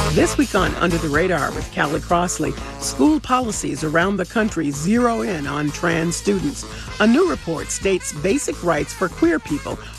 This week on Under the Radar with Callie Crossley, school policies around the country zero in on trans students. A new report states basic rights for queer people